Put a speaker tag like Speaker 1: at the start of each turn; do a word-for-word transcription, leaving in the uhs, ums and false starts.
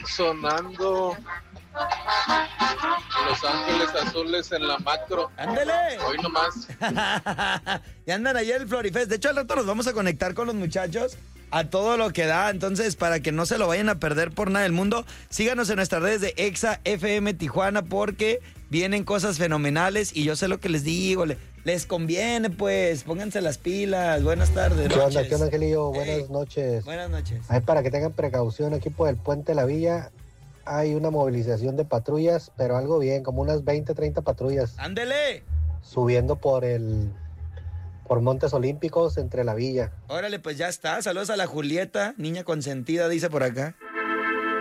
Speaker 1: sonando Los Ángeles Azules en la macro.
Speaker 2: ¡Ándele!
Speaker 1: Hoy nomás.
Speaker 2: Y andan ayer el Florifest. De hecho, al rato nos vamos a conectar con los muchachos a todo lo que da. Entonces, para que no se lo vayan a perder por nada del mundo, síganos en nuestras redes de Exa F M Tijuana porque vienen cosas fenomenales y yo sé lo que les digo. Le, les conviene, pues. Pónganse las pilas. Buenas tardes.
Speaker 3: ¿Qué onda, qué onda, Angelillo? Buenas
Speaker 2: Hey.
Speaker 3: noches.
Speaker 2: Buenas noches.
Speaker 3: Ahí para que tengan precaución, aquí por el Puente de la Villa hay una movilización de patrullas, pero algo bien, como unas veinte, treinta patrullas.
Speaker 2: ¡Ándele!
Speaker 3: Subiendo por el por Montes Olímpicos entre la villa.
Speaker 2: Órale, pues ya está. Saludos a la Julieta, niña consentida, dice por acá.